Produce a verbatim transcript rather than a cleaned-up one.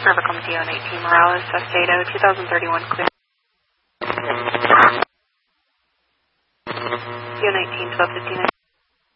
Rivercom D O nineteen Morales, Estado, two thousand thirty-one clear. D O nineteen, twelve fifty-nine.